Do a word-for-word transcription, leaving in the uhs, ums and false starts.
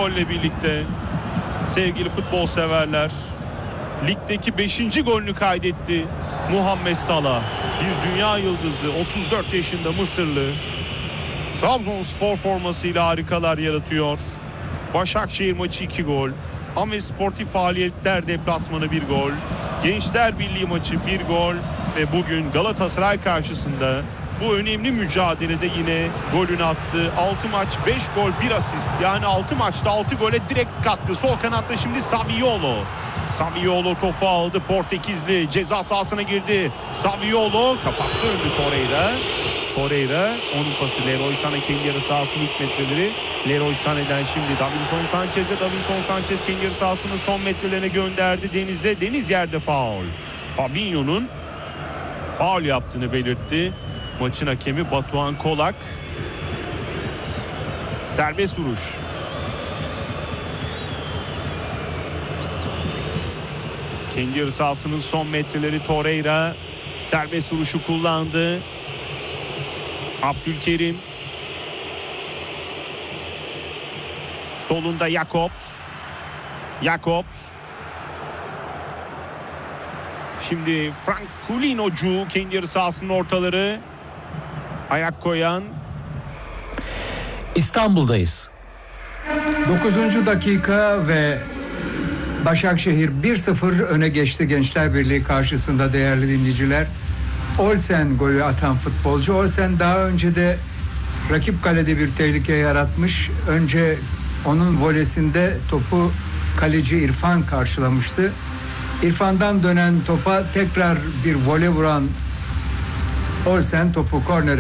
golle birlikte sevgili futbol severler, ligdeki beşinci golünü kaydetti Muhammed Salah. Bir dünya yıldızı, otuz dört yaşında Mısırlı. Trabzonspor formasıyla harikalar yaratıyor. Başakşehir maçı iki gol. Ahmet Sportif Faaliyetler deplasmanı bir gol. Gençler Birliği maçı bir gol. Ve bugün Galatasaray karşısında bu önemli mücadelede yine golünü attı. altı maç beş gol bir asist. Yani altı maçta altı gole direkt katkı. Sol kanatta şimdi Saviolo. Saviolo topu aldı. Portekizli ceza sahasına girdi. Saviolo kapattı önünü Torreira. Torreira, onun pası Leroy Sané kendi yarı sahasının ilk metreleri. Leroy Sané'den şimdi Davinson Sanchez'e. Davinson Sanchez kendi yarı sahasının son metrelerine gönderdi Deniz'e. Deniz yerde faul. Fabinho'nun faul yaptığını belirtti maçın hakemi Batuhan Kolak. Serbest vuruş. Kendi yarı sahasının son metreleri Torreira serbest vuruşu kullandı. Abdülkerim. Solunda Jakobs. Jakobs. Şimdi Franculino'cu kendi yarı sahasının ortaları. Ayak koyan. İstanbul'dayız. dokuzuncu dakika ve Başakşehir bir sıfır öne geçti Gençler Birliği karşısında değerli dinleyiciler. Olsen golü atan futbolcu. Olsen daha önce de rakip kalede bir tehlike yaratmış. Önce onun volesinde topu kaleci İrfan karşılamıştı. İrfan'dan dönen topa tekrar bir vole vuran Olsen topu kornere